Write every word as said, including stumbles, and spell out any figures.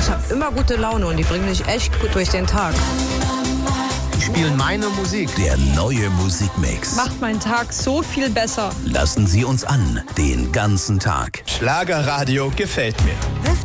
ich habe immer gute Laune und die bringen mich echt gut durch den Tag. Die spielen meine Musik. Der neue Musikmix. Macht meinen Tag so viel besser. Lassen Sie uns an, den ganzen Tag. Schlagerradio gefällt mir.